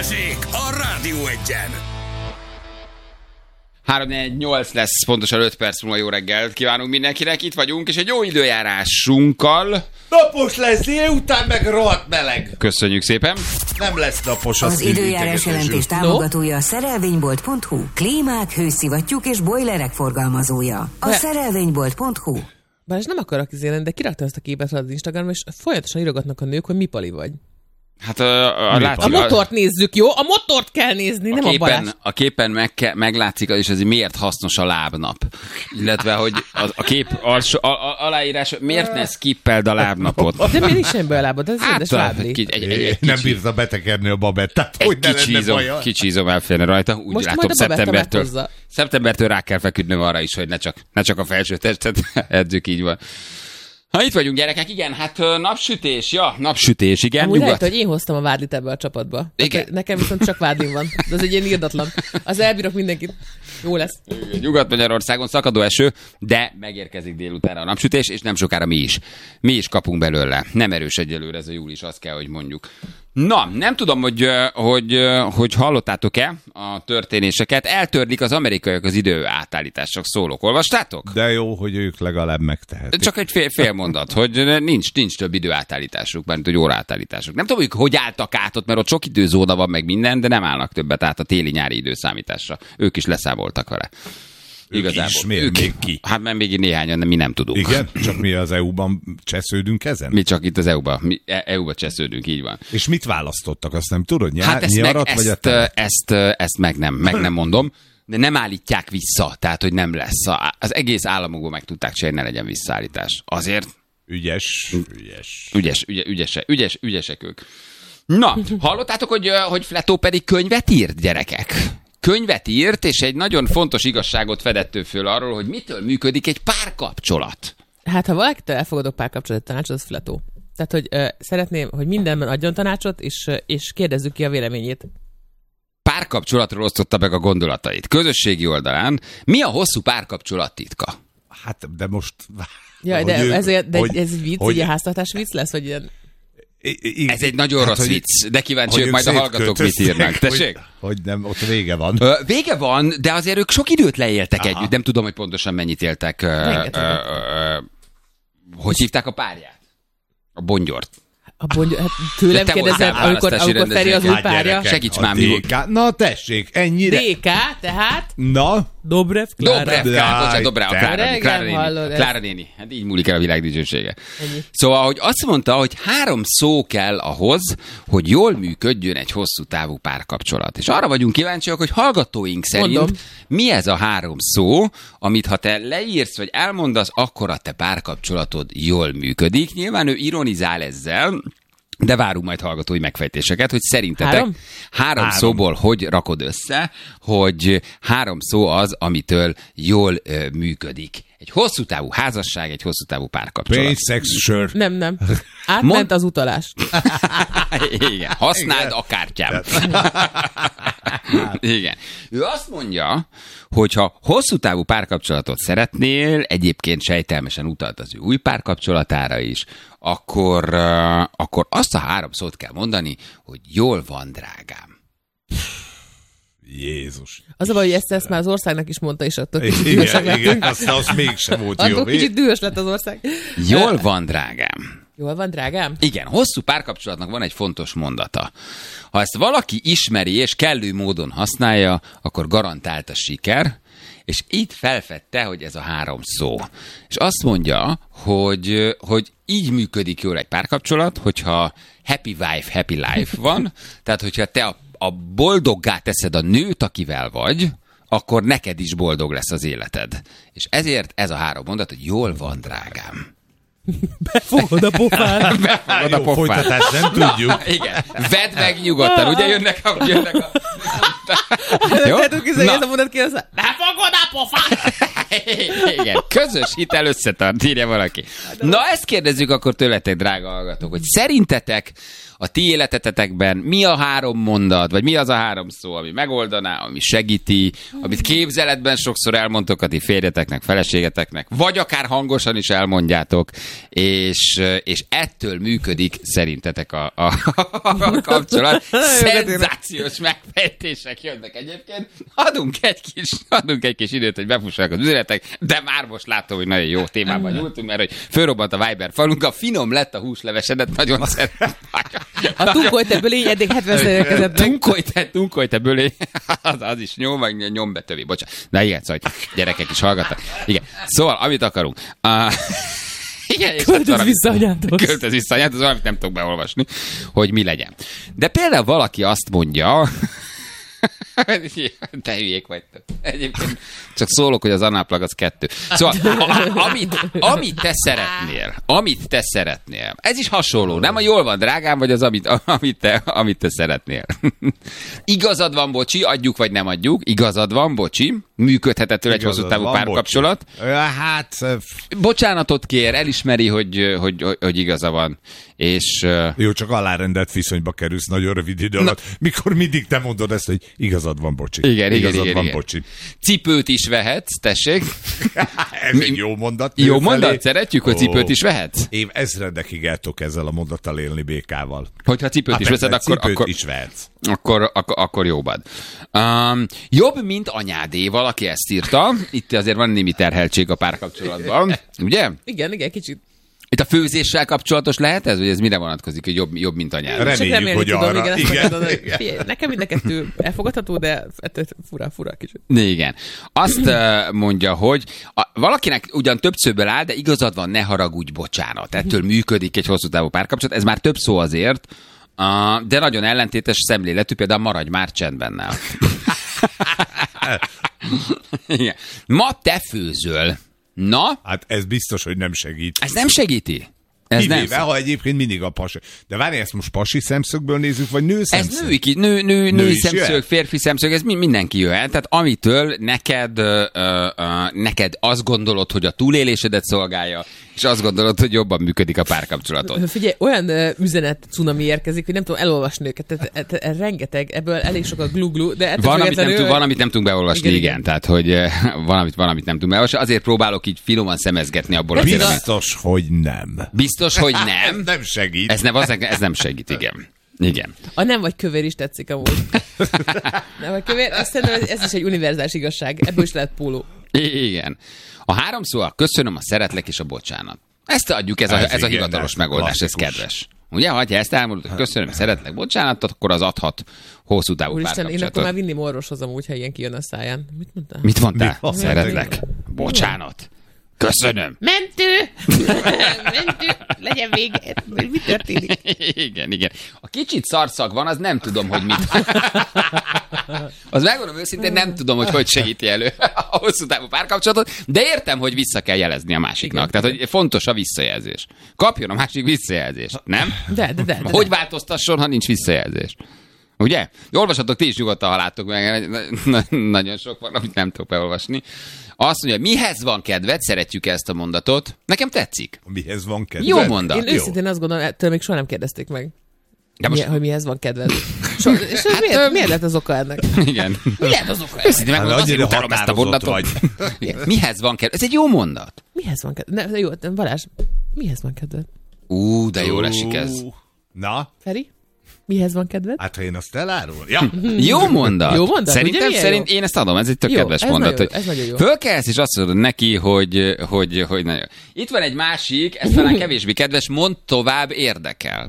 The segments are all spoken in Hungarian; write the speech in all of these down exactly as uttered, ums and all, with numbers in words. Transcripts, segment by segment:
Balázsék a Rádió Egyen. három négy nyolc lesz, pontosan öt perc múlva. Jó reggelt kívánunk mindenkinek, itt vagyunk, és egy jó időjárásunkkal. Napos lesz, délután meg rohadt meleg. Köszönjük szépen. Nem lesz napos. Az időjárás jelentés támogatója a szerelvénybolt pont hu. Klímák, hőszivattyúk és bojlerek forgalmazója. A De... szerelvénybolt pont hu. Bár és nem akarok izélni, de kiraktam ezt a képet az Instagramon, és folyamatosan írogatnak a nők, hogy mi pali vagy. Hát a, a, látszik, a motort nézzük, jó? A motort kell nézni, a nem képen, a Balázs. A képen meg, meglátszik, és ez miért hasznos a lábnap. Illetve, hogy a, a kép alsó, a, a, aláírás, miért ne skippeld a lábnapot? De miért is sem be a lábad? Ez rendes lábli. Egy, egy, egy, egy nem bírta betekerni a babettát, hogy ne lenne baja. Kicsízom elférne rajta. Úgy most látom, szeptembertől, szeptembertől rá kell feküdnöm arra is, hogy ne csak, ne csak a felső testet edzük, így van. Ha itt vagyunk, gyerekek, igen, hát napsütés, ja, napsütés, igen, amúgy nyugat. lehet, hogy én hoztam a vádlit ebbe a csapatba. Igen. Nekem viszont csak vádlim van, de ez egy ilyen irdatlan. Az elbírok mindenkit. Jó lesz. Nyugat-Magyarországon szakadó eső, de megérkezik délutánra a napsütés, és nem sokára mi is. Mi is kapunk belőle. Nem erős egyelőre ez a július, azt kell, hogy mondjuk. Na, nem tudom, hogy, hogy, hogy hallottátok-e a történéseket. Eltörlik az amerikaiak az idő átállítások, szólók. Olvastátok? De jó, hogy ők legalább megtehetik. Csak egy fél, fél mondat, hogy nincs, nincs több időátállításuk, mert hogy óraátállításuk. Nem tudom, hogy hogy álltak át ott, mert ott sok időzóna van meg minden, de nem állnak többet át a téli-nyári időszámításra. Ők is leszámoltak vele. Igazából. Is, miért ők, még ki? Hát mert még néhányan, mi nem tudunk. Igen? Csak mi az é u-ban csesződünk ezen? Mi csak itt az é u-ban. Mi é u-ban csesződünk, így van. És mit választottak, azt nem tudod? Nyár, hát ezt, nyarat, meg, vagy ezt, a ezt, ezt meg nem, meg nem mondom. De nem állítják vissza, tehát hogy nem lesz. Az egész államokból meg tudták csinálni, ne legyen visszaállítás. Azért... Ügyes, ügyes. Ügyes, ügyes, ügyes, ügyes, ügyesek ők. Na, hallottátok, hogy, hogy Fletó pedig könyvet írt, gyerekek? Könyvet írt, és egy nagyon fontos igazságot fedett ő föl arról, hogy mitől működik egy párkapcsolat. Hát, ha valakitől elfogadok párkapcsolat tanácsot, az Fletó. Tehát, hogy ö, szeretném, hogy mindenben adjon tanácsot, és, és kérdezzük ki a véleményét. Párkapcsolatról osztotta meg a gondolatait. Közösségi oldalán. Mi a hosszú párkapcsolat titka? Hát, de most... Jaj, de, ő, ez, de hogy, ez vicc, hogy, ilyen háztartás vicc lesz, vagy ilyen... I, ez egy nagyon hát, rossz vicc, de kíváncsi vagyok, majd a hallgatók mit írnak. Tessék? Hogy, hogy nem, ott vége van. Ö, vége van, de azért ők sok időt leéltek Aha. együtt. Nem tudom, hogy pontosan mennyit éltek. Ö, ö, ö, hogy hívták a párját? A Bongyort. A bongyor, hát tőlem kérdezett, amikor, amikor Feri az új párja. Segíts már, mi volt. Na tessék, ennyire. dé ká, tehát? Na? Dobrev Klára. Dobrev Klára, bocsánat, Dobrev Klára, Klára néni. Hallod, Klára néni. Hát így múlik el a világ dicsősége. Szóval, hogy azt mondta, hogy három szó kell ahhoz, hogy jól működjön egy hosszú távú párkapcsolat. És arra vagyunk kíváncsiak, hogy hallgatóink szerint Mondom. mi ez a három szó, amit ha te leírsz, vagy elmondasz, akkor a te párkapcsolatod jól működik. Nyilván ő ironizál ezzel, de várunk majd hallgatói megfejtéseket, hogy szerintetek három, három, három. szóból hogy rakod össze, hogy három szó az, amitől jól ö, működik. Egy hosszú távú házasság, egy hosszú távú párkapcsolat. Pénz, szex, sör. Nem, nem. Átment Mond... az utalás. Igen, használd Igen. a kártyám. Igen. Ő azt mondja, hogy ha hosszú távú párkapcsolatot szeretnél, egyébként sejtelmesen utalt az ő új párkapcsolatára is, akkor, uh, akkor azt a három szót kell mondani, hogy jól van, drágám. Jézus. Az a baj, hogy ezt, ezt már az országnak is mondta, és attól kicsit igen, dühösek igen, lettünk. azt, az mégsem volt jó. Attól kicsit dühös lett az ország. Jól van, drágám. Jól van, drágám? Igen, hosszú párkapcsolatnak van egy fontos mondata. Ha ezt valaki ismeri és kellő módon használja, akkor garantált a siker, és itt felfedte, hogy ez a három szó. És azt mondja, hogy, hogy így működik jól egy párkapcsolat, hogyha happy wife, happy life van, tehát hogyha te a, a boldoggá teszed a nőt, akivel vagy, akkor neked is boldog lesz az életed. És ezért ez a három mondat, hogy jól van, drágám. Befogod a pofát. Befogod a pofát. Folytatást nem tudjuk. Igen. Vedd meg nyugodtan. Ugye jönnek a... Jönnek a... Jó? Tehát úgy ez a mondat kérdez, befogod a pofát. Igen. Közös hitel összetart, írja valaki. Na ezt kérdezzük akkor tőletek, drága hallgatók, hogy szerintetek a ti életetekben mi a három mondat, vagy mi az a három szó, ami megoldaná, ami segíti, amit képzeletben sokszor elmondtok a ti férjeteknek, feleségeteknek, vagy akár hangosan is elmondjátok, és, és ettől működik szerintetek a, a, a kapcsolat. Szenzációs megfejtések jönnek egyébként. Adunk egy kis, adunk egy kis időt, hogy befussanak az üzenetek, de már most látom, hogy nagyon jó témában nyúltunk, mert hogy fölrobbant a Viber falunk, a finom lett a húslevesedet, nagyon szeretem. A tunkolyte bölény eddig hetven érkezett. Tunkolyte, tunkolyte bölény, az, az is nyom, meg nyom be többi. Bocsánat. Na igen, szóval gyerekek is hallgattak. Igen. Szóval, amit akarunk. Uh, igen, költöz vissza anyádhoz. Költöz vissza anyádhoz, valamit nem tudok beolvasni, hogy mi legyen. De például valaki azt mondja, te hülyék vagytok. Egyébként csak szólok, hogy az análplag az kettő. Szóval, a, amit, amit te szeretnél, amit te szeretnél, ez is hasonló, nem a jól van, drágám, vagy az, amit, amit, te, amit te szeretnél. Igazad van, bocsi, adjuk vagy nem adjuk, igazad van, bocsi, működhetetől egy hosszú távú párkapcsolat. Hát... Bocsánatot kér, elismeri, hogy, hogy, hogy, hogy igaza van. És, jó, csak alárendelt viszonyba kerülsz nagyon rövid idő alatt, mikor mindig te mondod ezt, hogy igazad van, bocsi. Igen, igazad igen, van, igen. bocsi. Cipőt is vehetsz, tessék. Ez egy jó mondat. Jó mondat, felé. Szeretjük, hogy cipőt is vehetsz? Én ezredekig el tudok ezzel a mondattal élni békával. Hogyha cipőt hát is veszed, akkor... Cipőt akkor... is vehetsz. Akkor, akkor, akkor jobbad. Um, jobb, mint anyádé, valaki ezt írta. Itt azért van némi terheltség a párkapcsolatban. Ugye? Igen, igen, kicsit. Itt a főzéssel kapcsolatos lehet ez, vagy ez mire vonatkozik, hogy jobb, jobb mint anyád? Reméljük, hogy tudom, arra. Igen, igen, mondani, igen. Figyelj, nekem mind a kettő elfogadható, de fura, fura kicsit. Igen. Azt mondja, hogy a, valakinek ugyan több szőből áll, de igazad van, ne haragudj, bocsánat. Ettől működik egy hosszú távú párkapcsolat. Ez már több szó azért, uh, de nagyon ellentétes szemléletű, például maradj már csendben. Igen. Ma te főzöl. Na? Hát ez biztos, hogy nem segít. Ez nem segíti. Ez Kivéve, nem ha egyébként mindig a pasi. De várj, ezt most pasi szemszögből nézzük, vagy nő szemszög? Ez női, nő, nő, Nő női is szemszög, jöhet? férfi szemszög, ez mindenki jöhet. Tehát amitől neked, ö, ö, neked azt gondolod, hogy a túlélésedet szolgálja, és azt gondolod, hogy jobban működik a párkapcsolatod. Figyelj, olyan uh, üzenet cunami érkezik, hogy nem tudom elolvasni őket. Tehát, tehát, tehát, rengeteg, ebből elég sok a glu-glu, de Van amit, nem ő... tud, van, amit nem tudunk beolvasni, igen, igen, igen. Tehát, hogy uh, van, amit, van, amit nem tudunk beolvasni. Azért próbálok így finoman szemezgetni abból a tényleg. Biztos, hogy nem. Biztos, hogy nem. Ez nem segít. Ez nem, ez nem segít, igen. Igen. A nem vagy kövér is tetszik amúgy. Nem vagy kövér, azt szerintem ez is egy univerzális igazság. Ebből is lehet póló. Igen. A három szó a köszönöm, a szeretlek és a bocsánat. Ezt adjuk, ez, ez, a, ez a hivatalos igen, megoldás, klasszikus. Ez kedves. Ugye, ha ezt elmondod, hogy köszönöm, szeretlek, bocsánatot, akkor az adhat hosszú távú párkapcsolatot. Úristen, én akkor már vinném orvoshoz amúgy, ha ilyen kijön a száján. Mit mondtál? Mit mondtál? Mi? Szeretlek. Bocsánat. Köszönöm. Mentő! Mentő! Legyen vége. Mi történik? Igen, igen. A kicsit szarszag van, az nem tudom, hogy mit. Az megmondom őszintén, nem tudom, hogy hogy segíti elő a hosszú távú párkapcsolatot, de értem, hogy vissza kell jelezni a másiknak. Igen. Tehát, hogy fontos a visszajelzés. Kapjon a másik visszajelzést, nem? De, de, de. de hogy de. változtasson, ha nincs visszajelzés? Ugye? Olvashatok ti is nyugodtan, ha láttok meg. Nagyon sok van, amit nem tudok beolvasni. Azt mondja, mihez van kedved? Szeretjük ezt a mondatot. Nekem tetszik. Mihez van kedved? Jó mondat. Én őszintén azt gondolom, ettől még soha nem kérdezték meg. De most... Mi, hogy mihez van kedved? So, és hát, miért, miért lett az oka ennek? Igen. Mi lett az oka? Őszintén megmondom, azért utálom ezt a mondatot. Vagy. Mihez van kedved? Ez egy jó mondat. Mihez van kedved? Ne, jó, Balázs, mihez van kedved? Ú, de jól esik ez. Na? Feri? Mihez van kedved? Hát, ha én azt elárul. Ja. Jó mondat. Jó mondat. Szerintem szerint én ezt adom, ez egy tök jó, kedves ez mondat. Nagyon, ez nagyon jó. Fölkelsz, és azt mondod neki, hogy, hogy, hogy nagyon. Itt van egy másik, ez talán kevésbé kedves, mondd tovább, érdekel.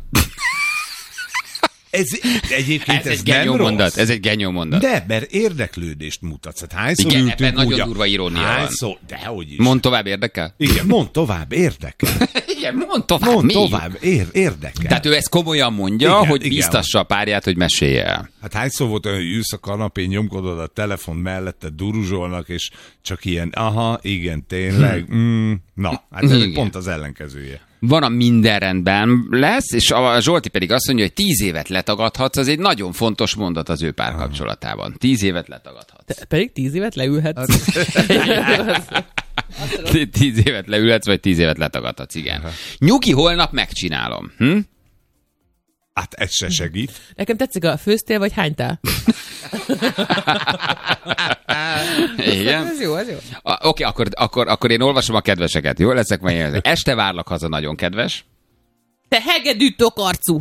Ez egyébként ez, ez egy genyó nem mondat, rossz. ez egy genyó mondat. De, mert érdeklődést mutatsz. Hát hányszor igen, ültünk ebben nagyon úgy, durva irónia hányszor, van. Dehogy is. Mondd tovább, érdekel? Igen, mondd tovább, érdekel. Igen, mondd tovább, Mondd mi? tovább, ér, érdekel. Tehát ő ezt komolyan mondja, igen, hogy igen. biztassa a párját, hogy mesélje el. Hát hányszor volt olyan, hogy ülsz a kanapén, nyomkodod a telefon mellette, duruzsolnak, és csak ilyen, aha, igen, tényleg, mm, na, hát ez igen. pont az ellenkezője. Van a minden rendben lesz, és a Zsolti pedig azt mondja, hogy tíz évet letagadhatsz, az egy nagyon fontos mondat az ő párkapcsolatában. Tíz évet letagadhatsz. Te pedig tíz évet leülhetsz. Tíz évet leülhetsz, vagy tíz évet letagadhatsz, igen. Nyugi, holnap megcsinálom. Hm? Hát ez se segít. Nekem tetszik a főztél, vagy hánytál? Igen. Ez jó, ez jó. A- Oké, akkor, akkor, akkor én olvasom a kedveseket. Jó leszek majd. Este várlak haza, nagyon kedves. Te hegedű tokarcú!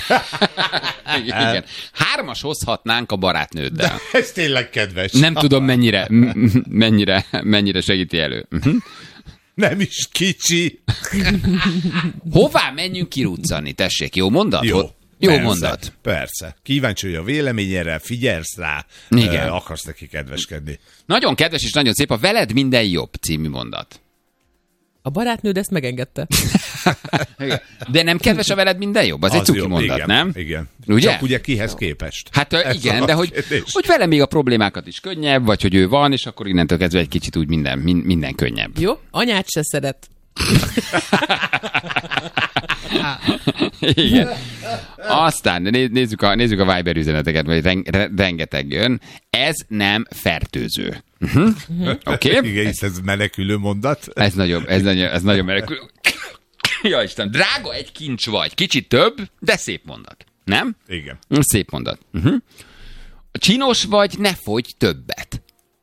Igen. Hármas hozhatnánk a barátnőddel. Ez tényleg kedves. Nem tudom mennyire, m- mennyire, mennyire segíti elő. Uh-huh. Nem is kicsi. Hová menjünk kiruccani? Tessék, jó mondat? Jó. Jó persze, mondat. Persze. Kíváncsi, hogy a véleményére figyelsz rá, Igen. eh, akarsz neki kedveskedni. Nagyon kedves és nagyon szép a Veled minden jobb című mondat. A barátnőd ezt megengedte. De nem kedves a Veled minden jobb? Az, az egy cuki jobb, mondat, igen, nem? Igen. Ugye? Csak ugye kihez képest? Hát ö, Ez igen, a de hogy, kérdés. hogy vele még a problémákat is könnyebb, vagy hogy ő van, és akkor innentől kezdve egy kicsit úgy minden, min- minden könnyebb. Jó? Anyát se szeret. Igen. Aztán né- nézzük a, nézzük a Viber üzeneteket, vagy ren- re- rengeteg jön. Ez nem fertőző. Uh-huh. Oké? Okay? Igen, hisz ez menekülő mondat. Ez nagyon, ez nagyon, ez nagyon menekülő. Ja, Isten, drága egy kincs vagy. Kicsit több, de szép mondat. Nem? Igen. Szép mondat. Uh-huh. Csinos vagy, ne fogy többet.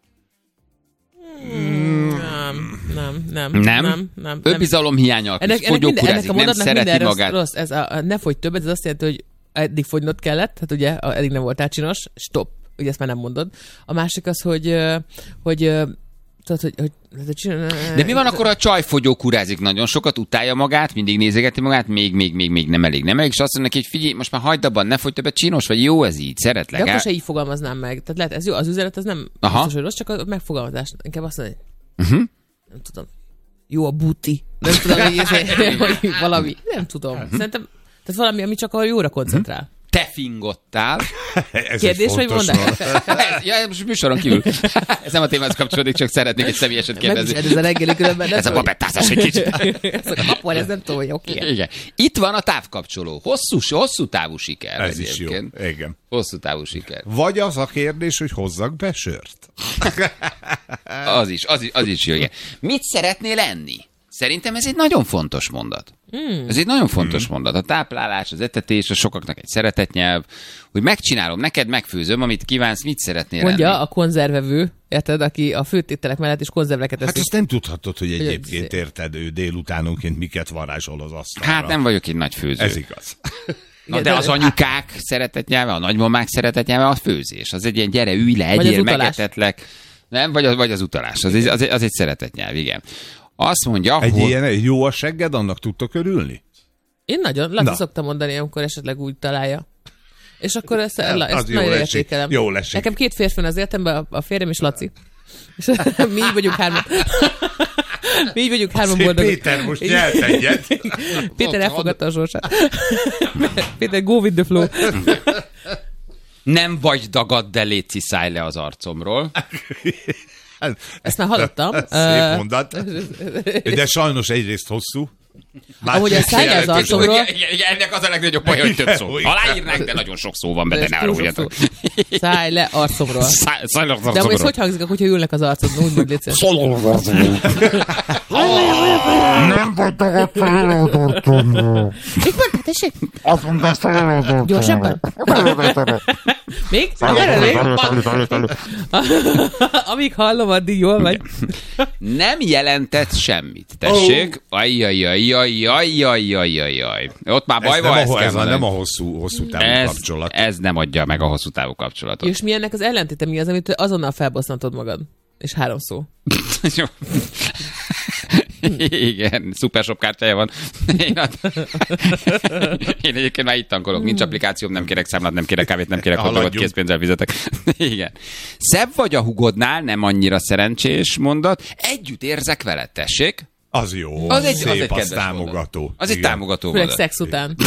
Nem, nem, nem. Nem? Nem, nem. Önbizalom hiányal Ennek, küzd, ennek, minden, ennek fogyókurázik, a nem mondatnak szereti minden rossz, magát. rossz. Ez a, a ne fogy többet, ez azt jelenti, hogy eddig fogynod kellett, hát ugye a, eddig nem voltál csinos, stop. Ugye ezt már nem mondod. A másik az, hogy, ö, hogy ö, tudod, hogy, hogy, hogy csinál... De mi van akkor, a csaj fogyókurázik nagyon sokat, utálja magát, mindig nézegeti magát, még, még, még, még nem elég, nem elég, és azt mondja neki, hogy figyelj, most már hagyd abban, ne fogy többet, csinos vagy, jó ez így, szeretlek. De akkor el- se így fogalmaznám meg. Tehát lehet, ez jó, az üzenet, ez nem Aha. biztos, hogy rossz, csak a megfogalmazás. Inkább azt mondani, Uh-huh. nem tudom, jó a búti. Nem tudom, hogy, ez, hogy valami, nem tudom. Szerintem, tehát valami, ami csak a jóra koncentrál. Te fingottál. Ez Kérdés, egy vagy fontos mondás? dolog. Ez, ja, most műsoron kívül. Ez nem a témához kapcsolódik, csak szeretnék egy személyeset kérdezni. Ez a reggeli különben. nem Ez a tudom, babettázás egy kicsit. hogy- Ez a kapor, ez nem tudom, hogy oké. Igen. Itt van a távkapcsoló. Hosszú, hosszú távú siker. Ez is jó. egyébként. Igen. Hosszú távú siker. Vagy az a kérdés, hogy hozzak be sört? Az is, az is, az is jó, igen. Mit szeretnél enni? Szerintem ez egy nagyon fontos mondat. Mm. Ez egy nagyon fontos mm. mondat. A táplálás, az etetés, a sokaknak egy szeretetnyelv, hogy megcsinálom, neked megfőzöm, amit kívánsz, mit szeretnél Mondja enni. a konzervevő, érted, aki a főtételek mellett is konzerveket Hát eszik. ezt nem tudhatod, hogy egyébként ez- érted, ő délutánonként miket varázsol az asztalra. Hát nem vagyok egy nagy főző. Ez igaz. Na, Igen, de az anyukák szeretetnyelve, a nagymamák szeretetnyelve a főzés. Az egy ilyen gyere, ülj le, Vagy az egyél, utalás. megetetlek. Nem, vagy az, vagy az utalás. Az, egy- az, egy- az egy szeretetnyelv, igen. Azt mondja, Egy hogy... ilyen jó a segged, annak tudtok örülni? Én nagyon, Laci Na. szoktam mondani, amikor esetleg úgy találja. És akkor ezt, ezt az jól nagyon esik. értékelem. Jól esik. Nekem két férfi van az életemben, a- a férjem és Laci. És mi így vagyunk hárman. Mi így vagyunk hárman Szép boldogok. Péter most nyelt egyet. Péter elfogadta a sorsát. Péter, go with the flow. Nem vagy dagad, de léci, szállj le az arcomról. Ezt már hallottam. Szép mondat. De sajnos egyrészt hosszú. Ahogy a szállj le az jelentős- arcomról. Igen, igen, igen, ennek az a legnagyobb baj, hogy több szó. Igen. Aláírnánk, de nagyon sok szó van benne, Ez ne túl sok haragudjatok. szó. Szállj le arcomról. Szállj szállj le az De amúgy ez arcomról. hogy hangzik, hogyha ülnek az arcodon? Úgy mondj, légy szíves. Nem vagy dagad feladottomra. Mit mondtál, tessék? Azt mondta, feladottomra. Gyorsabban? Még? Amíg hallom, addig jól vagy. Nem jelentett semmit. Tessék. Ajjajajajajajajajajaj. Ott már baj Ez, van, nem, ezt a, kell ez a, mondani. nem a hosszú, hosszú távú ez, kapcsolat. ez nem adja meg a hosszú távú kapcsolatot. És mi ennek az ellentéte? Mi az, amit azonnal felbosszantod magad? És három szó. Jó. Igen, szuper shop kártyája van. Én, ad... Én egyébként már itt tankolok. Nincs applikációm, nem kérek számlát, nem kérek kávét, nem kérek hotdogot, Haladjunk. készpénzzel fizetek. Igen. Szebb vagy a hugodnál, nem annyira szerencsés mondat. Együtt érzek veled, tessék. Az jó. Az egy, Szép, az egy az kedves támogató. mondat. Az egy Igen. támogató Főleg mondat. szex után.